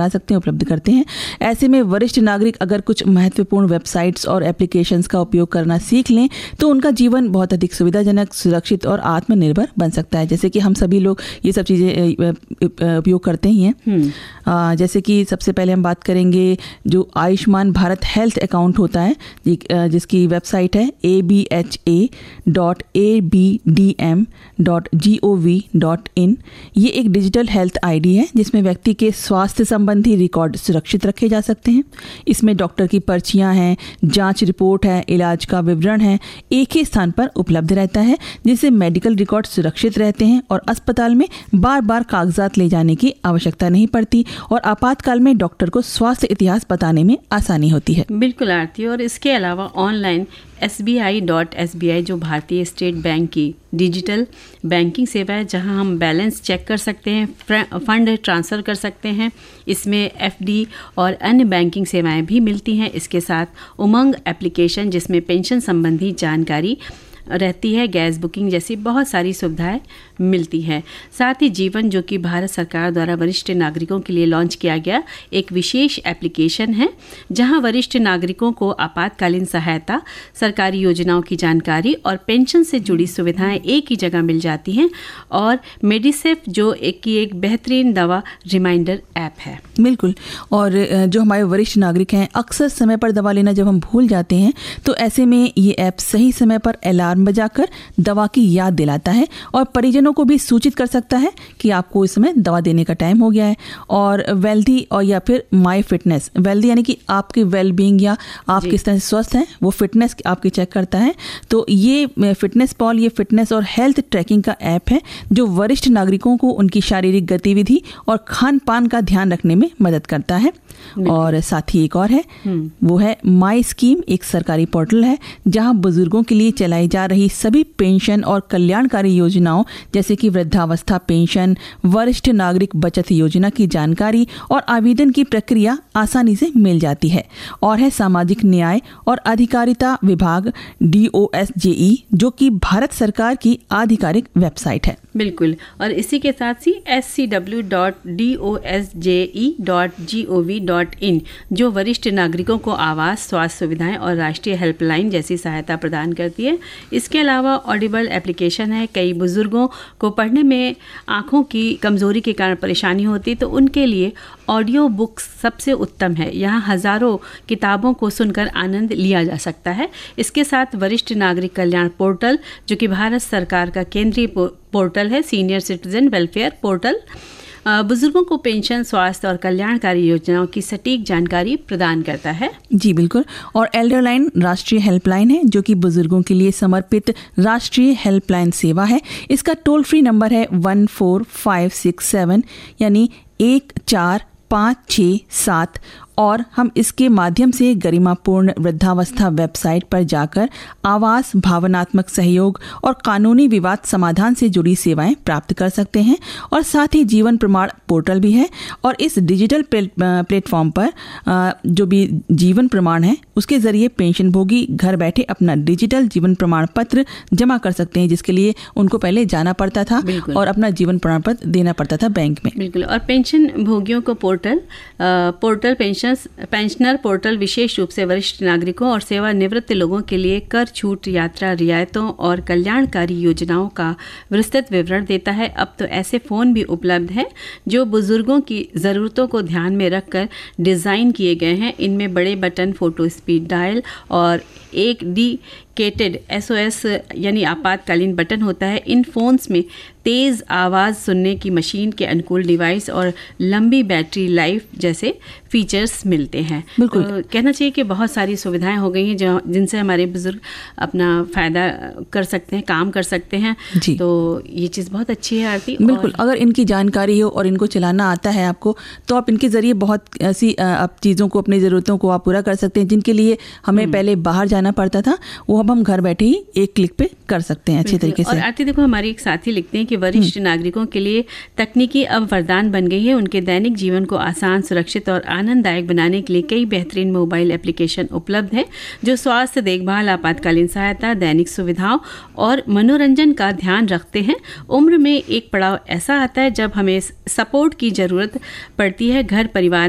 करा सकते हैं, उपलब्ध करते हैं। ऐसे में वरिष्ठ नागरिक अगर कुछ महत्वपूर्ण वेबसाइट्स और एप्लीकेशंस का उपयोग करना सीख लें तो उनका जीवन बहुत अधिक सुविधाजनक, सुरक्षित और आत्मनिर्भर बन सकता है। जैसे कि हम सभी लोग ये सब चीज़ें उपयोग करते ही हैं। जैसे कि सबसे पहले हम बात करेंगे जो आयुष्मान भारत हेल्थ अकाउंट होता है, जिसकी वेबसाइट है abha.abdm.gov.in। ये एक डिजिटल हेल्थ आईडी है जिसमें व्यक्ति के स्वास्थ्य संबंधी रिकॉर्ड सुरक्षित रखे जा सकते हैं। इसमें डॉक्टर की पर्चियां हैं, जांच रिपोर्ट है, इलाज का विवरण है, एक ही स्थान पर उपलब्ध रहता है, जिससे मेडिकल रिकॉर्ड सुरक्षित रहते हैं और अस्पताल में बार बार कागजात ले जाने की आवश्यकता नहीं पड़ती और आपातकाल में डॉक्टर को स्वास्थ्य इतिहास बताने में आसानी होती है। बिल्कुल आरती। और इसके अलावा ऑनलाइन SBI.SBI जो भारतीय स्टेट बैंक की डिजिटल बैंकिंग सेवा है, जहां हम बैलेंस चेक कर सकते हैं, फंड ट्रांसफ़र कर सकते हैं। इसमें FD और अन्य बैंकिंग सेवाएं भी मिलती हैं। इसके साथ उमंग एप्लीकेशन जिसमें पेंशन संबंधी जानकारी रहती है, गैस बुकिंग जैसी बहुत सारी सुविधाएं मिलती है। साथ ही जीवन जो कि भारत सरकार द्वारा वरिष्ठ नागरिकों के लिए लॉन्च किया गया एक विशेष एप्लीकेशन है, जहां वरिष्ठ नागरिकों को आपातकालीन सहायता, सरकारी योजनाओं की जानकारी और पेंशन से जुड़ी सुविधाएं एक ही जगह मिल जाती हैं। और मेडिसेफ जो एक बेहतरीन दवा रिमाइंडर ऐप है। बिल्कुल। और जो हमारे वरिष्ठ नागरिक हैं, अक्सर समय पर दवा लेना जब हम भूल जाते हैं तो ऐसे में ये ऐप सही समय पर अलार्म बजाकर दवा की याद दिलाता है और परिजनों को भी सूचित कर सकता है कि आपको इस समय दवा देने का टाइम हो गया है। और वेल्दी और या फिर माई फिटनेस, वेल्दी यानी कि आपकी वेलबींग या आप किस तरह से स्वस्थ हैं, वो फिटनेस आपकी चेक करता है। तो ये फिटनेस पॉल, ये फिटनेस और हेल्थ ट्रैकिंग का ऐप है जो वरिष्ठ नागरिकों को उनकी शारीरिक गतिविधि और खान पान का ध्यान रखने में मदद करता है। और साथ ही एक और है, वो है माई स्कीम, एक सरकारी पोर्टल है जहां बुजुर्गों के लिए चलाई जा रही सभी पेंशन और कल्याणकारी योजनाओं जैसे कि वृद्धावस्था पेंशन, वरिष्ठ नागरिक बचत योजना की जानकारी और आवेदन की प्रक्रिया आसानी से मिल जाती है। और है सामाजिक न्याय और अधिकारिता विभाग DOSJE जो कि भारत सरकार की आधिकारिक वेबसाइट है। बिल्कुल। और इसी के साथ ही scw.dosje.gov.in जो वरिष्ठ नागरिकों को आवास, स्वास्थ्य सुविधाएं और राष्ट्रीय हेल्पलाइन जैसी सहायता प्रदान करती है। इसके अलावा ऑडिबल एप्लीकेशन है। कई बुजुर्गों को पढ़ने में आंखों की कमजोरी के कारण परेशानी होती, तो उनके लिए ऑडियो बुक्स सबसे उत्तम है। यहाँ हजारों किताबों को सुनकर आनंद लिया जा सकता है। इसके साथ वरिष्ठ नागरिक कल्याण पोर्टल जो कि भारत सरकार का केंद्रीय पोर्टल है, सीनियर सिटीजन वेलफेयर पोर्टल, बुजुर्गों को पेंशन, स्वास्थ्य और कल्याणकारी योजनाओं की सटीक जानकारी प्रदान करता है। जी बिल्कुल। और एल्डरलाइन राष्ट्रीय हेल्पलाइन है जो कि बुजुर्गों के लिए समर्पित राष्ट्रीय हेल्पलाइन सेवा है। इसका टोल फ्री नंबर है 14567 यानी 14567 और हम इसके माध्यम से गरिमापूर्ण वृद्धावस्था वेबसाइट पर जाकर आवास, भावनात्मक सहयोग और कानूनी विवाद समाधान से जुड़ी सेवाएं प्राप्त कर सकते हैं। और साथ ही जीवन प्रमाण पोर्टल भी है और इस डिजिटल प्लेटफॉर्म पर जो भी जीवन प्रमाण है उसके जरिए पेंशनभोगी घर बैठे अपना डिजिटल जीवन प्रमाण पत्र जमा कर सकते हैं, जिसके लिए उनको पहले जाना पड़ता था और अपना जीवन प्रमाण पत्र देना पड़ता था बैंक में। बिल्कुल। और पेंशन भोगियों को पोर्टल पेंशनर पोर्टल विशेष रूप से वरिष्ठ नागरिकों और सेवानिवृत्त लोगों के लिए कर छूट, यात्रा रियायतों और कल्याणकारी योजनाओं का विस्तृत विवरण देता है। अब तो ऐसे फ़ोन भी उपलब्ध हैं जो बुजुर्गों की ज़रूरतों को ध्यान में रखकर डिज़ाइन किए गए हैं। इनमें बड़े बटन, फोटो स्पीड डायल और एक डेडिकेटेड SOS यानी आपातकालीन बटन होता है। इन फोन्स में तेज़ आवाज़ सुनने की मशीन के अनुकूल डिवाइस और लंबी बैटरी लाइफ जैसे फीचर्स मिलते हैं। बिल्कुल। तो कहना चाहिए कि बहुत सारी सुविधाएं हो गई हैं जिनसे हमारे बुजुर्ग अपना फ़ायदा कर सकते हैं, काम कर सकते हैं। जी। तो ये चीज़ बहुत अच्छी है आरती। बिल्कुल। अगर इनकी जानकारी हो और इनको चलाना आता है आपको, तो आप इनके ज़रिए बहुत ऐसी आप चीज़ों को, अपनी ज़रूरतों को आप पूरा कर सकते हैं जिनके लिए हमें पहले बाहर जाना पड़ता था, वो अब हम घर बैठे ही एक क्लिक पे कर सकते हैं अच्छे तरीके से। और आरती देखो, हमारी एक साथी लिखते हैं कि वरिष्ठ नागरिकों के लिए तकनीकी अब वरदान बन गई है। उनके दैनिक जीवन को आसान, सुरक्षित और आनंददायक बनाने के लिए कई बेहतरीन मोबाइल एप्लीकेशन उपलब्ध है जो स्वास्थ्य देखभाल, आपातकालीन सहायता, दैनिक सुविधाओं और मनोरंजन का ध्यान रखते हैं। उम्र में एक पड़ाव ऐसा आता है जब हमें सपोर्ट की जरूरत पड़ती है। घर परिवार